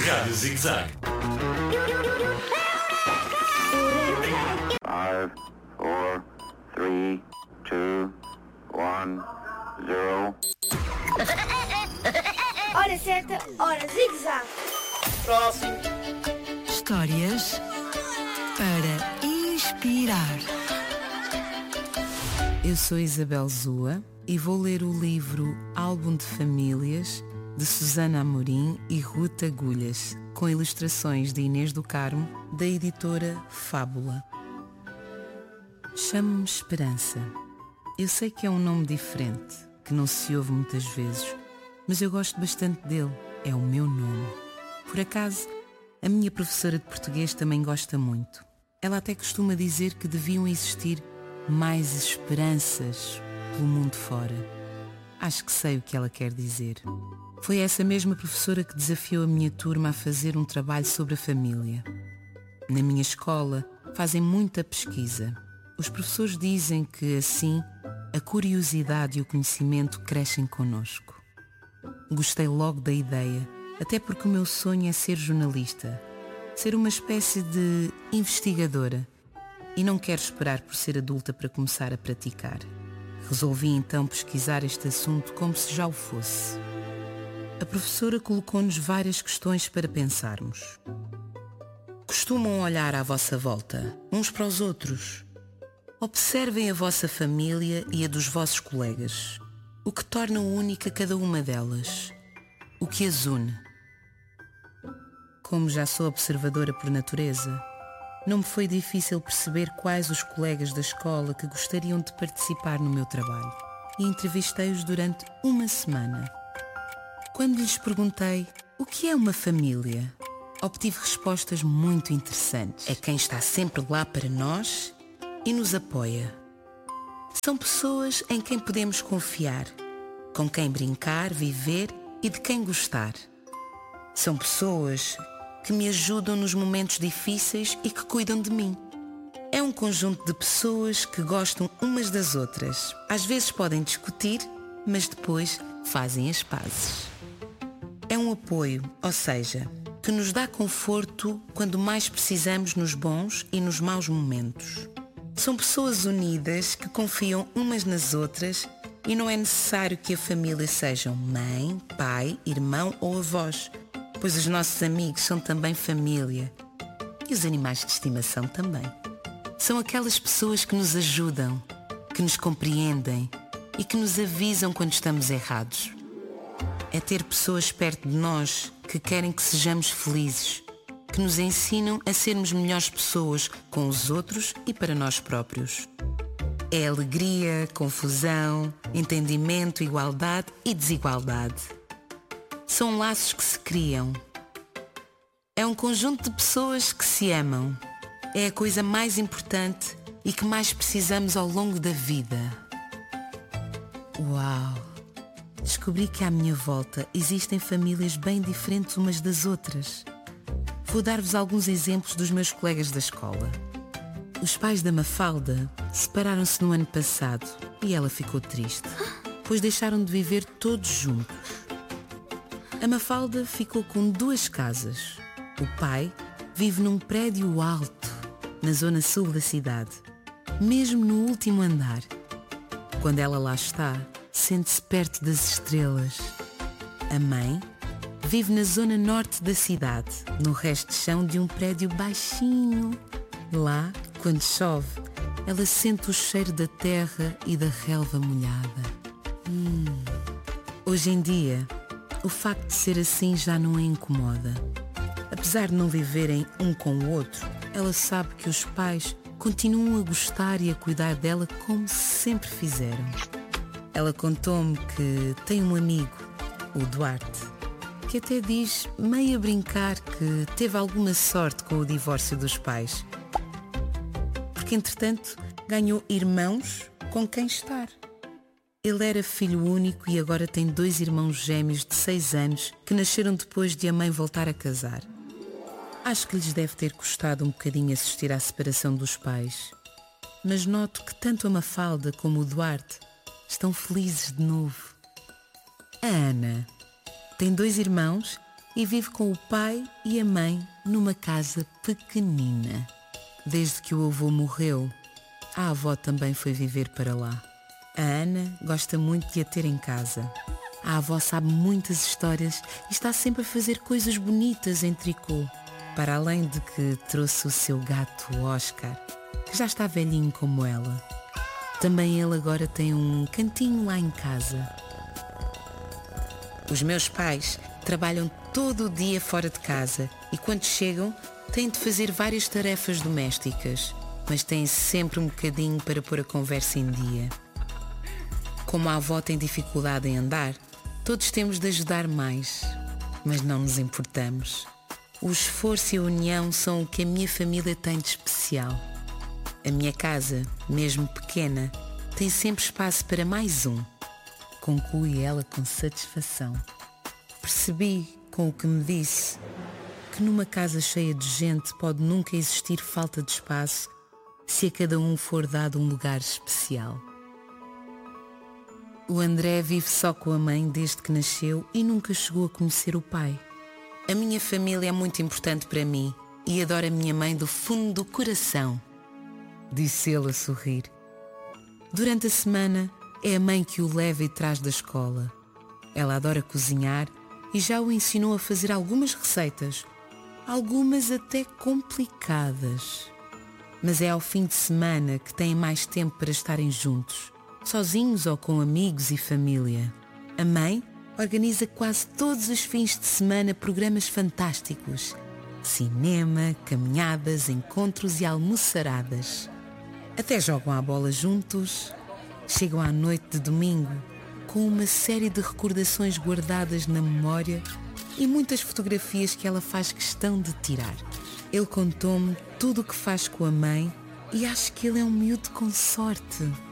Rádio ZigZag. 5, 4, 3, 2, 1, 0. Hora certa, hora ZigZag. Próximo. Histórias para inspirar. Eu sou Isabel Zua e vou ler o livro Álbum de Famílias de Susana Amorim e Ruth Agulhas, com ilustrações de Inês do Carmo, da editora Fábula. Chamo-me Esperança. Eu sei que é um nome diferente, que não se ouve muitas vezes, mas eu gosto bastante dele. É o meu nome. Por acaso, a minha professora de português também gosta muito. Ela até costuma dizer que deviam existir mais esperanças pelo mundo fora. Acho que sei o que ela quer dizer. Foi essa mesma professora que desafiou a minha turma a fazer um trabalho sobre a família. Na minha escola, fazem muita pesquisa. Os professores dizem que, assim, a curiosidade e o conhecimento crescem connosco. Gostei logo da ideia, até porque o meu sonho é ser jornalista, ser uma espécie de investigadora, e não quero esperar por ser adulta para começar a praticar. Resolvi então pesquisar este assunto como se já o fosse. A professora colocou-nos várias questões para pensarmos. Costumam olhar à vossa volta, uns para os outros? Observem a vossa família e a dos vossos colegas. O que torna única cada uma delas? O que as une? Como já sou observadora por natureza, não me foi difícil perceber quais os colegas da escola que gostariam de participar no meu trabalho, e entrevistei-os durante uma semana. Quando lhes perguntei o que é uma família, obtive respostas muito interessantes. É quem está sempre lá para nós e nos apoia. São pessoas em quem podemos confiar, com quem brincar, viver e de quem gostar. São pessoas que me ajudam nos momentos difíceis e que cuidam de mim. É um conjunto de pessoas que gostam umas das outras. Às vezes podem discutir, mas depois fazem as pazes. É um apoio, ou seja, que nos dá conforto quando mais precisamos nos bons e nos maus momentos. São pessoas unidas que confiam umas nas outras e não é necessário que a família sejam mãe, pai, irmão ou avós, pois os nossos amigos são também família. E os animais de estimação também. São aquelas pessoas que nos ajudam, que nos compreendem e que nos avisam quando estamos errados. É ter pessoas perto de nós que querem que sejamos felizes, que nos ensinam a sermos melhores pessoas com os outros e para nós próprios. É alegria, confusão, entendimento, igualdade e desigualdade. São laços que se criam. É um conjunto de pessoas que se amam. É a coisa mais importante e que mais precisamos ao longo da vida. Uau! Descobri que à minha volta existem famílias bem diferentes umas das outras. Vou dar-vos alguns exemplos dos meus colegas da escola. Os pais da Mafalda separaram-se no ano passado e ela ficou triste, pois deixaram de viver todos juntos. A Mafalda ficou com 2 casas. O pai vive num prédio alto, na zona sul da cidade, mesmo no último andar. Quando ela lá está, sente-se perto das estrelas. A mãe vive na zona norte da cidade, no resto de chão de um prédio baixinho. Lá, quando chove, ela sente o cheiro da terra e da relva molhada. Hoje em dia, o facto de ser assim já não a incomoda. Apesar de não viverem um com o outro, ela sabe que os pais continuam a gostar e a cuidar dela como sempre fizeram. Ela contou-me que tem um amigo, o Duarte, que até diz, meio a brincar, que teve alguma sorte com o divórcio dos pais. Porque, entretanto, ganhou irmãos com quem estar. Ele era filho único e agora tem 2 irmãos gêmeos de 6 anos que nasceram depois de a mãe voltar a casar. Acho que lhes deve ter custado um bocadinho assistir à separação dos pais. Mas noto que tanto a Mafalda como o Duarte estão felizes de novo. A Ana tem 2 irmãos e vive com o pai e a mãe numa casa pequenina. Desde que o avô morreu, a avó também foi viver para lá. A Ana gosta muito de a ter em casa. A avó sabe muitas histórias e está sempre a fazer coisas bonitas em tricô. Para além de que trouxe o seu gato Oscar, que já está velhinho como ela. Também ele agora tem um cantinho lá em casa. Os meus pais trabalham todo o dia fora de casa e quando chegam têm de fazer várias tarefas domésticas, mas têm sempre um bocadinho para pôr a conversa em dia. Como a avó tem dificuldade em andar, todos temos de ajudar mais, mas não nos importamos. O esforço e a união são o que a minha família tem de especial. A minha casa, mesmo pequena, tem sempre espaço para mais um, conclui ela com satisfação. Percebi, com o que me disse, que numa casa cheia de gente pode nunca existir falta de espaço se a cada um for dado um lugar especial. O André vive só com a mãe desde que nasceu e nunca chegou a conhecer o pai. A minha família é muito importante para mim e adoro a minha mãe do fundo do coração, disse ele a sorrir. Durante a semana é a mãe que o leva e traz da escola. Ela adora cozinhar e já o ensinou a fazer algumas receitas, algumas até complicadas. Mas é ao fim de semana que têm mais tempo para estarem juntos, sozinhos ou com amigos e família. A mãe organiza quase todos os fins de semana programas fantásticos. Cinema, caminhadas, encontros e almoçaradas. Até jogam à bola juntos. Chegam à noite de domingo com uma série de recordações guardadas na memória e muitas fotografias que ela faz questão de tirar. Ele contou-me tudo o que faz com a mãe e acho que ele é um miúdo com sorte.